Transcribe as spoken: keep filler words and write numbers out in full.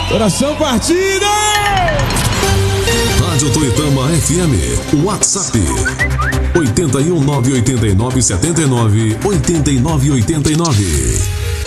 Coração partido! Rádio Tuitama F M, WhatsApp oito um nove oito nove sete nove oito nove oito nove.